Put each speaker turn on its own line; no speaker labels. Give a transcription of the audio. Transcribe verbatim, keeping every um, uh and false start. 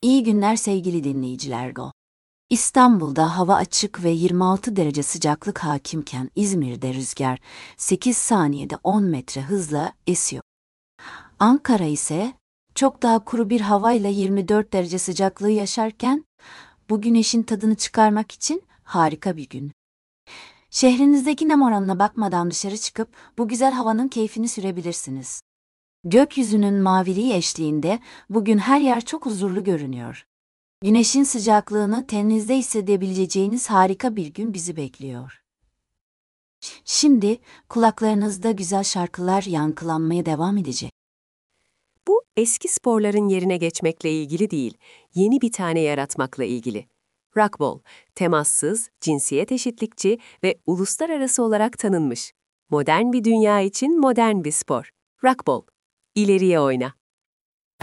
İyi günler sevgili dinleyiciler. Go. İstanbul'da hava açık ve yirmi altı derece sıcaklık hakimken İzmir'de rüzgar sekiz saniyede on metre hızla esiyor. Ankara ise çok daha kuru bir havayla yirmi dört derece sıcaklığı yaşarken bu güneşin tadını çıkarmak için harika bir gün. Şehrinizdeki nem oranına bakmadan dışarı çıkıp bu güzel havanın keyfini sürebilirsiniz. Gökyüzünün maviliği eşliğinde bugün her yer çok huzurlu görünüyor. Güneşin sıcaklığını teninizde hissedebileceğiniz harika bir gün bizi bekliyor. Şimdi kulaklarınızda güzel şarkılar yankılanmaya devam edecek.
Bu eski sporların yerine geçmekle ilgili değil, yeni bir tane yaratmakla ilgili. Rockball, temassız, cinsiyet eşitlikçi ve uluslararası olarak tanınmış. Modern bir dünya için modern bir spor. Rockball, ileriye oyna.